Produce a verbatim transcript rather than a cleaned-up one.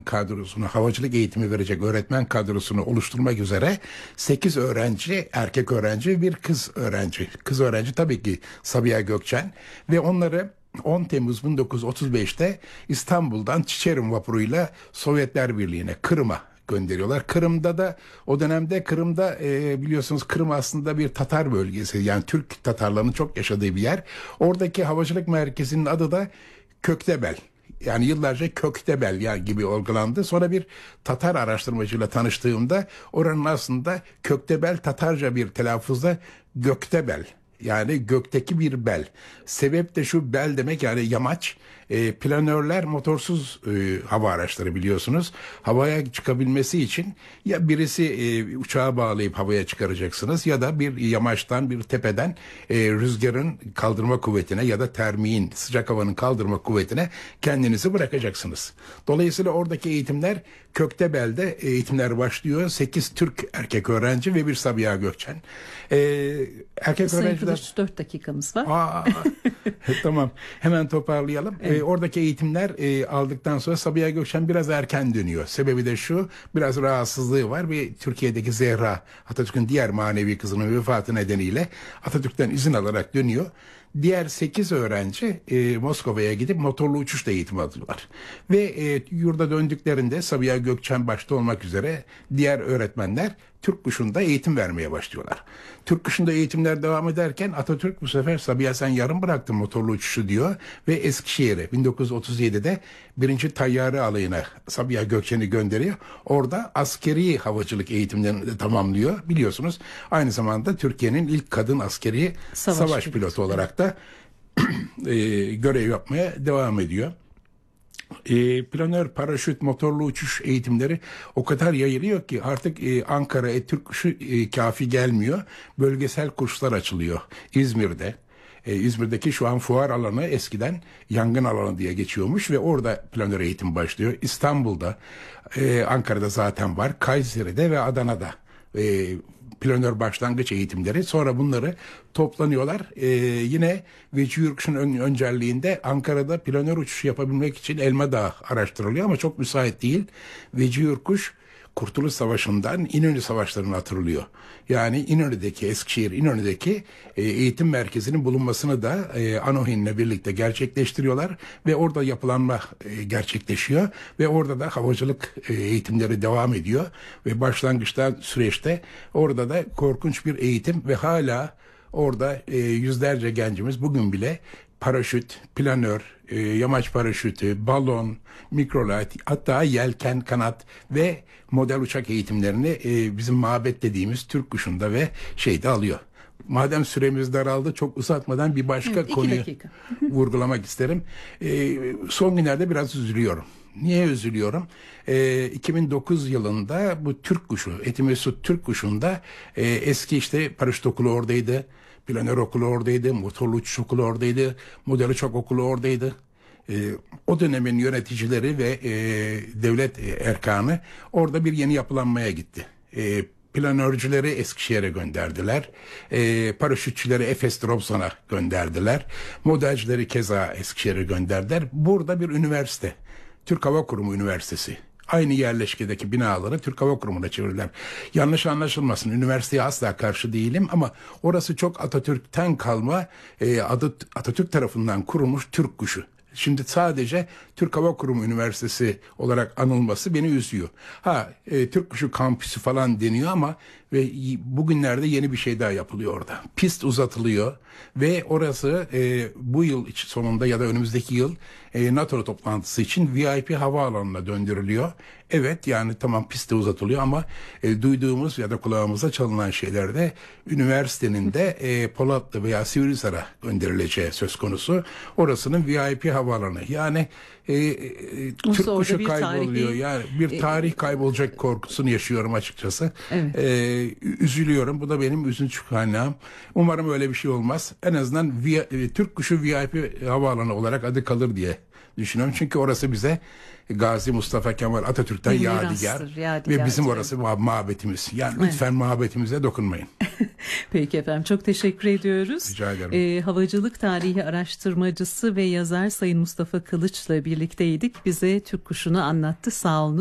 kadrosunu, havacılık eğitimi verecek öğretmen kadrosunu oluşturmak üzere sekiz öğrenci, erkek öğrenci, bir kız öğrenci. Kız öğrenci tabii ki Sabiha Gökçen ve onları on Temmuz bin dokuz yüz otuz beşte İstanbul'dan Çiçerim vapuruyla Sovyetler Birliği'ne, Kırım'a gönderiyorlar. Kırım'da da o dönemde Kırım'da e, biliyorsunuz Kırım aslında bir Tatar bölgesi, yani Türk Tatarlarının çok yaşadığı bir yer. Oradaki havacılık merkezinin adı da Köktebel. Yani yıllarca Köktebel ya gibi algılandı. Sonra bir Tatar araştırmacıyla tanıştığımda oranın aslında Köktebel Tatarca bir telaffuzda Göktebel. Yani gökteki bir bel. Sebep de şu, bel demek yani yamaç. E, planörler motorsuz e, hava araçları biliyorsunuz. Havaya çıkabilmesi için ya birisi e, uçağa bağlayıp havaya çıkaracaksınız ya da bir yamaçtan, bir tepeden e, rüzgarın kaldırma kuvvetine ya da termiğin, sıcak havanın kaldırma kuvvetine kendinizi bırakacaksınız. Dolayısıyla oradaki eğitimler Köktebel'de eğitimler başlıyor. sekiz Türk erkek öğrenci ve bir Sabiha Gökçen. E, erkek öğrenciler... dört dakikamız var. Aa, tamam, hemen toparlayalım. Evet. E, oradaki eğitimler e, aldıktan sonra Sabiha Gökçen biraz erken dönüyor. Sebebi de şu, biraz rahatsızlığı var ve Türkiye'deki Zehra, Atatürk'ün diğer manevi kızının vefatı nedeniyle Atatürk'ten izin alarak dönüyor. Diğer sekiz öğrenci e, Moskova'ya gidip motorlu uçuşla eğitim alıyorlar. Ve e, yurda döndüklerinde Sabiha Gökçen başta olmak üzere diğer öğretmenler Türk Kuşu'nda eğitim vermeye başlıyorlar. Türk Kuşu'nda eğitimler devam ederken Atatürk bu sefer Sabiha sen yarım bıraktın motorlu uçuşu diyor ve Eskişehir'e bin dokuz yüz otuz yedide birinci Tayyare Alayı'na Sabiha Gökçen'i gönderiyor. Orada askeri havacılık eğitimlerini de tamamlıyor. Biliyorsunuz aynı zamanda Türkiye'nin ilk kadın askeri savaş, savaş pilotu olarak da e, görev yapmaya devam ediyor. E, planör, paraşüt, motorlu uçuş eğitimleri o kadar yayılıyor ki artık e, Ankara'ya Türk kuşu e, kafi gelmiyor. Bölgesel kurslar açılıyor İzmir'de. E, İzmir'deki şu an fuar alanı eskiden yangın alanı diye geçiyormuş ve orada planör eğitim başlıyor. İstanbul'da, e, Ankara'da zaten var, Kayseri'de ve Adana'da e, planör başlangıç eğitimleri. Sonra bunları toplanıyorlar. Ee, yine Veci Yurkuş'un ön, önderliğinde Ankara'da planör uçuşu yapabilmek için Elmadağ araştırılıyor ama çok müsait değil. Veci Yurkuş Kurtuluş Savaşı'ndan İnönü Savaşları'nı hatırlıyor. Yani İnönü'deki, Eskişehir İnönü'deki e, eğitim merkezinin bulunmasını da e, Anohin'le birlikte gerçekleştiriyorlar ve orada yapılanma e, gerçekleşiyor ve orada da havacılık e, eğitimleri devam ediyor ve başlangıçta süreçte orada da korkunç bir eğitim ve hala orada e, yüzlerce gencimiz bugün bile paraşüt, planör, e, yamaç paraşütü, balon, mikrolight, hatta yelken, kanat ve model uçak eğitimlerini e, bizim mabet dediğimiz Türk Kuşu'nda ve şeyde alıyor. Madem süremiz daraldı, çok uzatmadan bir başka evet, konuyu vurgulamak isterim. E, son günlerde biraz üzülüyorum. Niye üzülüyorum? E, iki bin dokuz yılında bu Türk Kuşu, Etimesut Türk Kuşu'nda e, eski işte paraşüt okulu oradaydı. Planör okulu oradaydı, motorlu uçuş okulu oradaydı, model uçak okulu oradaydı. Ee, o dönemin yöneticileri ve e, devlet erkanı orada bir yeni yapılanmaya gitti. E, planörcüleri Eskişehir'e gönderdiler. E, paraşütçüleri Efes Trabzon'a gönderdiler. Modelcileri keza Eskişehir'e gönderdiler. Burada bir üniversite, Türk Hava Kurumu Üniversitesi. Aynı yerleşkedeki binaları Türk Hava Kurumu'na çevirdiler. Yanlış anlaşılmasın, üniversiteye asla karşı değilim ama orası çok Atatürk'ten kalma, e, adı Atatürk tarafından kurulmuş Türk Kuşu. Şimdi sadece Türk Hava Kurumu Üniversitesi olarak anılması beni üzüyor. Ha, e, Türk Kuşu kampüsü falan deniyor ama ve bugünlerde yeni bir şey daha yapılıyor orada. Pist uzatılıyor ve orası e, bu yıl sonunda ya da önümüzdeki yıl e, NATO toplantısı için V I P havaalanına döndürülüyor. Evet, yani tamam, piste uzatılıyor ama e, duyduğumuz ya da kulağımıza çalınan şeylerde üniversitenin de e, Polatlı veya Sivrihisar'a gönderileceği söz konusu. Orasının V I P havaalanı. Yani e, e, Türk Kuşu kayboluyor. Tarihi, yani bir tarih kaybolacak korkusunu yaşıyorum açıkçası. Evet. E, üzülüyorum. Bu da benim üzüntü kaynağım. Umarım öyle bir şey olmaz. En azından v, e, Türk Kuşu V I P havaalanı olarak adı kalır diye düşünüyorum. Çünkü orası bize Gazi Mustafa Kemal Atatürk'ten Bir yadigar, mirastır, yadigar, ve bizim evet. orası mabetimiz. Yani Evet. lütfen mabetimize dokunmayın. Peki efendim, çok teşekkür ediyoruz. Rica ederim. Ee, havacılık tarihi araştırmacısı ve yazar Sayın Mustafa Kılıç'la birlikteydik. Bize Türk kuşunu anlattı. Sağ olun.